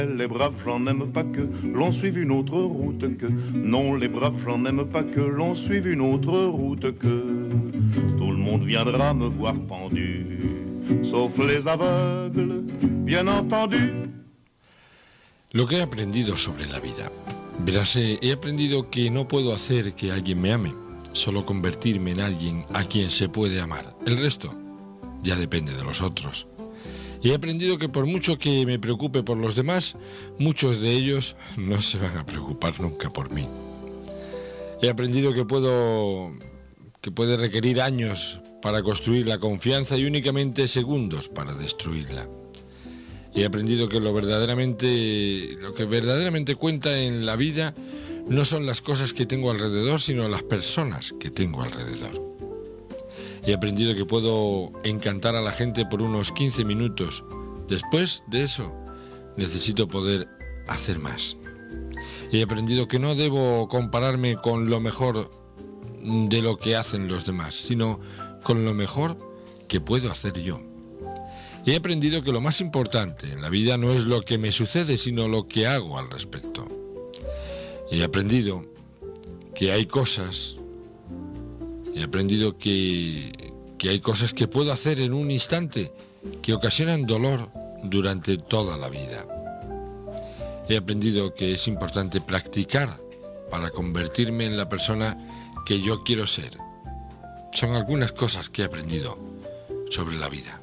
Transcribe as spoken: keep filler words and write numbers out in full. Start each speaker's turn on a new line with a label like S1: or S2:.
S1: Les braves gens n'aiment pas que l'on suive une autre route que. Non, les braves gens n'aiment pas que l'on suive une autre route que. Tout le monde viendra me voir pendu, sauf les aveugles, bien entendu.
S2: Lo que he aprendido sobre la vida. Verás, he aprendido que no puedo hacer que alguien me ame, solo convertirme en alguien a quien se puede amar. El resto ya depende de los otros. He aprendido que por mucho que me preocupe por los demás, muchos de ellos no se van a preocupar nunca por mí. He aprendido que puedo, que puede requerir años para construir la confianza y únicamente segundos para destruirla. He aprendido que lo verdaderamente, lo que verdaderamente cuenta en la vida no son las cosas que tengo alrededor, sino las personas que tengo alrededor. He aprendido que puedo encantar a la gente por unos quince minutos. Después de eso, necesito poder hacer más. He aprendido que no debo compararme con lo mejor de lo que hacen los demás, sino con lo mejor que puedo hacer yo. He aprendido que lo más importante en la vida no es lo que me sucede, sino lo que hago al respecto. He aprendido que hay cosas, he aprendido que, que hay cosas que puedo hacer en un instante que ocasionan dolor durante toda la vida. He aprendido que es importante practicar para convertirme en la persona que yo quiero ser. Son algunas cosas que he aprendido sobre la vida.